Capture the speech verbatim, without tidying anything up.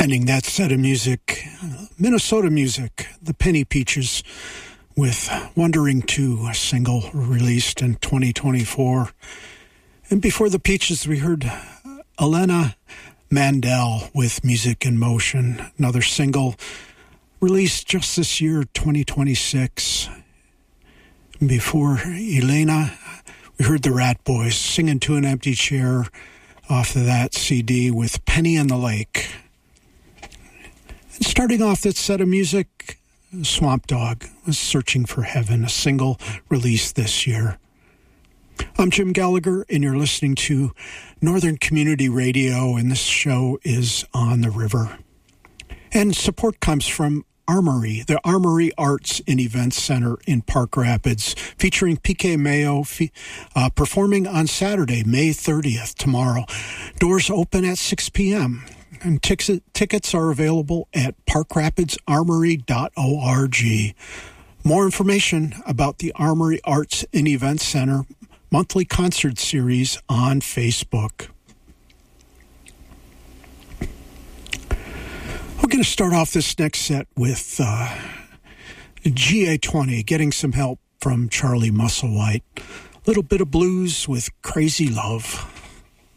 Ending that set of music, Minnesota music, the Penny Peaches with Wandering two, a single released in twenty twenty-four. And before the Peaches, we heard Elena Mandel with Music in Motion, another single released just this year, twenty twenty-six. And before Elena, we heard the Rat Boys singing to an empty chair off of that C D with Penny in the Lake. And starting off that set of music, Swamp Dogg was Searching for Heaven, a single released this year. I'm Jim Gallagher, and you're listening to Northern Community Radio, and this show is On the River. And support comes from Armory, the Armory Arts and Events Center in Park Rapids, featuring P K Mayo uh, performing on Saturday, May thirtieth, tomorrow. Doors open at six p.m., and tickets, tickets are available at park rapids armory dot org. More information about the Armory Arts and Events Center monthly concert series on Facebook. We're going to start off this next set with uh, G A twenty, getting some help from Charlie Musselwhite. A little bit of blues with Crazy Love.